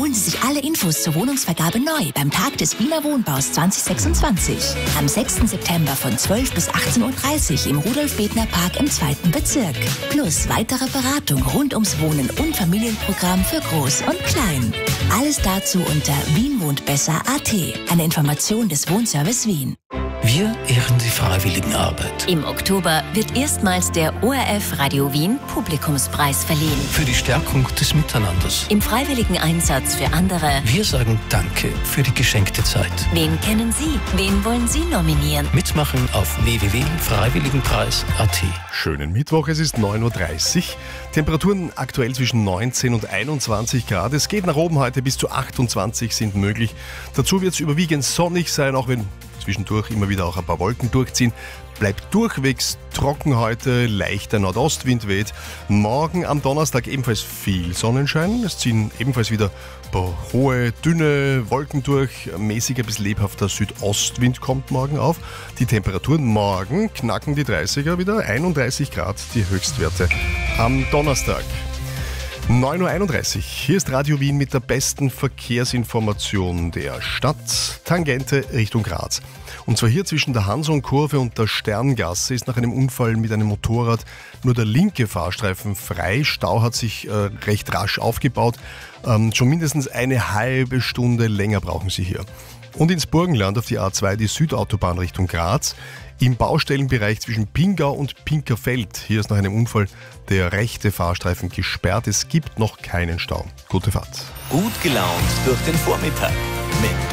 Holen Sie sich alle Infos zur Wohnungsvergabe neu beim Tag des Wiener Wohnbaus 2026. Am 6. September von 12 bis 18.30 Uhr im Rudolf-Bethner-Park im 2. Bezirk. Plus weitere Beratung rund ums Wohnen und Familienprogramm für Groß und Klein. Alles dazu unter wienwohntbesser.at. Eine Information des Wohnservice Wien. Wir ehren die Freiwilligenarbeit. Im Oktober wird erstmals der ORF Radio Wien Publikumspreis verliehen. Für die Stärkung des Miteinanders. Im freiwilligen Einsatz für andere. Wir sagen Danke für die geschenkte Zeit. Wen kennen Sie? Wen wollen Sie nominieren? Mitmachen auf www.freiwilligenpreis.at. Schönen Mittwoch, es ist 9.30 Uhr. Temperaturen aktuell zwischen 19 und 21 Grad. Es geht nach oben heute, bis zu 28 sind möglich. Dazu wird es überwiegend sonnig sein, auch wenn zwischendurch immer wieder auch ein paar Wolken durchziehen. Bleibt durchwegs trocken heute, leichter Nordostwind weht. Morgen am Donnerstag ebenfalls viel Sonnenschein. Es ziehen ebenfalls wieder ein paar hohe, dünne Wolken durch. Mäßiger bis lebhafter Südostwind kommt morgen auf. Die Temperaturen morgen knacken die 30er wieder, 31 Grad die Höchstwerte am Donnerstag. 9.31 Uhr. Hier ist Radio Wien mit der besten Verkehrsinformation der Stadt. Tangente Richtung Graz. Und zwar hier zwischen der Hanson-Kurve und der Sterngasse ist nach einem Unfall mit einem Motorrad nur der linke Fahrstreifen frei. Stau hat sich recht rasch aufgebaut. Schon mindestens eine halbe Stunde länger brauchen Sie hier. Und ins Burgenland auf die A2 die Südautobahn Richtung Graz. Im Baustellenbereich zwischen Pingau und Pinkerfeld. Hier ist nach einem Unfall der rechte Fahrstreifen gesperrt. Es gibt noch keinen Stau. Gute Fahrt. Gut gelaunt durch den Vormittag mit